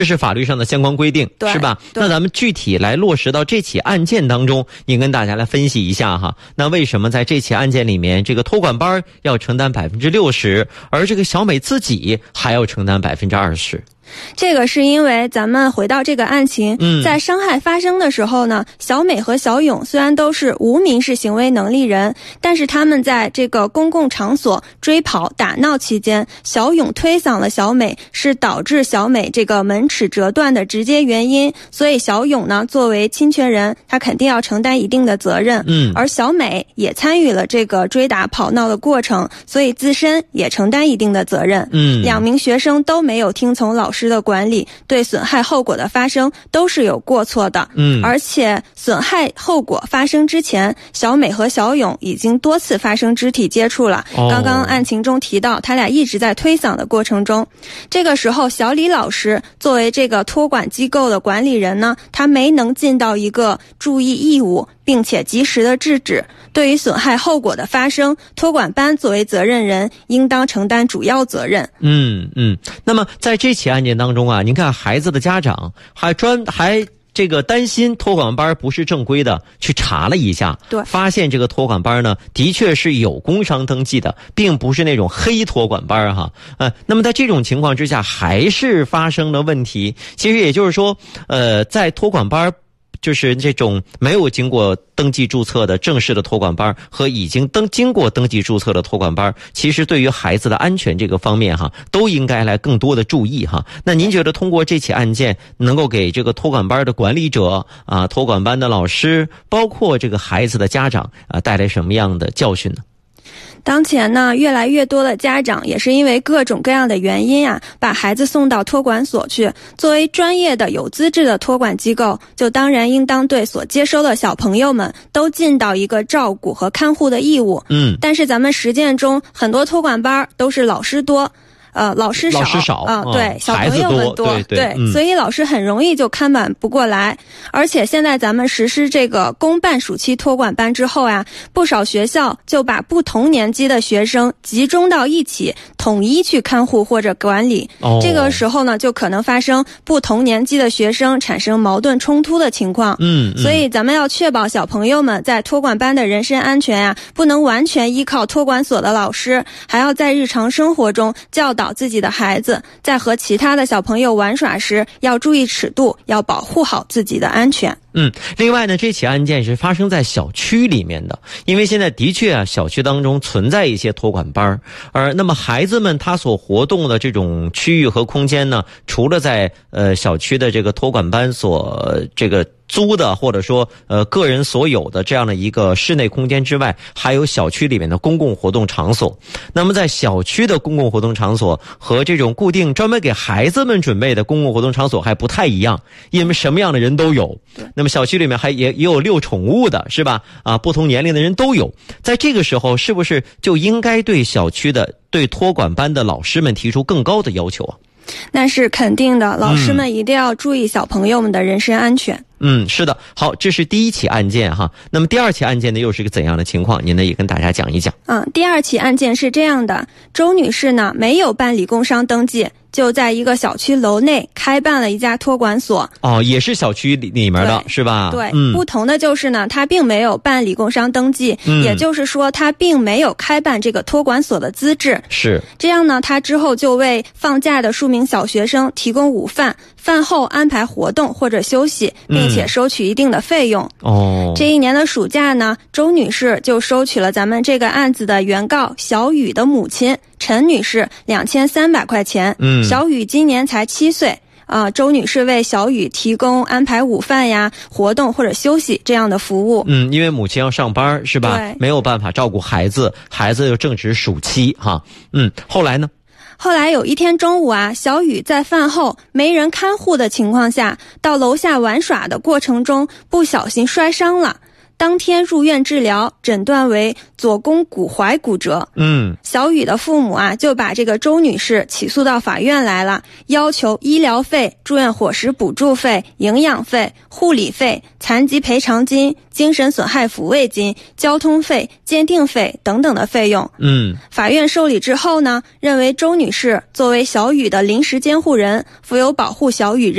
这是法律上的相关规定，是吧？那咱们具体来落实到这起案件当中，你跟大家来分析一下哈。那为什么在这起案件里面，这个托管班要承担60%，而这个小美自己还要承担20%？ 这个是因为咱们回到这个案情，在伤害发生的时候呢，小美和小勇虽然都是无民事行为能力人，但是他们在这个公共场所追跑打闹期间，小勇推搡了小美，是导致小美这个门齿折断的直接原因，所以小勇呢作为侵权人，他肯定要承担一定的责任。而小美也参与了这个追打跑闹的过程，所以自身也承担一定的责任。两名学生都没有听从老师的管理，对损害后果的发生都是有过错的。而且损害后果发生之前，小美和小勇已经多次发生肢体接触了。刚刚案情中提到，他俩一直在推搡的过程中，这个时候小李老师作为这个托管机构的管理人呢，他没能尽到一个注意义务，并且及时的制止。对于损害后果的发生，托管班作为责任人，应当承担主要责任。 那么在这起案件当中啊，您看孩子的家长还这个担心托管班不是正规的，去查了一下，发现这个托管班呢的确是有工商登记的，并不是那种黑托管班哈。那么在这种情况之下，还是发生了问题。其实也就是说，在托管班，就是这种没有经过登记注册的正式的托管班和已经经过登记注册的托管班，其实对于孩子的安全这个方面哈，都应该来更多的注意哈。那您觉得通过这起案件，能够给这个托管班的管理者啊、托管班的老师，包括这个孩子的家长啊，带来什么样的教训呢？ 当前呢，越来越多的家长也是因为各种各样的原因啊，把孩子送到托管所去。作为专业的有资质的托管机构，就当然应当对所接收的小朋友们都尽到一个照顾和看护的义务。但是咱们实践中，很多托管班都是老师多，老师少对，小朋友们多，对，所以老师很容易就看管不过来。而且现在咱们实施这个公办暑期托管班之后啊，不少学校就把不同年级的学生集中到一起，统一去看护或者管理。这个时候呢，就可能发生不同年级的学生产生矛盾冲突的情况。所以咱们要确保小朋友们在托管班的人身安全啊，不能完全依靠托管所的老师，还要在日常生活中教导自己的孩子，在和其他的小朋友玩耍时要注意尺度，要保护好自己的安全。 另外呢，这起案件是发生在小区里面的，因为现在的确啊，小区当中存在一些托管班，而那么孩子们他所活动的这种区域和空间呢，除了在小区的这个托管班所这个租的或者说个人所有的这样的一个室内空间之外，还有小区里面的公共活动场所。那么在小区的公共活动场所和这种固定专门给孩子们准备的公共活动场所还不太一样，因为什么样的人都有。那么小区里面也有遛宠物的，是吧？不同年龄的人都有。在这个时候，是不是就应该对小区的对托管班的老师们提出更高的要求啊？ 那是肯定的，老师们一定要注意小朋友们的人身安全。 是的。好，这是第一起案件哈。那么第二起案件呢，又是一个怎样的情况？您呢也跟大家讲一讲。 第二起案件是这样的，周女士呢没有办理工商登记，就在一个小区楼内开办了一家托管所。也是小区里面的，是吧？对，不同的就是呢，她并没有办理工商登记，也就是说她并没有开办这个托管所的资质。 是这样呢，她之后就为放假的数名小学生提供午饭，饭后安排活动或者休息，并且收取一定的费用。这一年的暑假呢，周女士就收取了咱们这个案子的原告小雨的母亲陈女士2300块钱。小雨今年才7岁。周女士为小雨提供安排午饭呀、活动或者休息这样的服务。 因为母亲要上班，是吧？没有办法照顾孩子，孩子又正值暑期哈。后来呢？ 后来有一天中午啊，小雨在饭后没人看护的情况下，到楼下玩耍的过程中不小心摔伤了。当天入院治疗，诊断为左肱骨踝骨折。小雨的父母啊，就把这个周女士起诉到法院来了，要求医疗费、住院伙食补助费、营养费、护理费、残疾赔偿金、精神损害抚慰金、交通费、鉴定费等等的费用。法院受理之后呢，认为周女士作为小雨的临时监护人，负有保护小雨人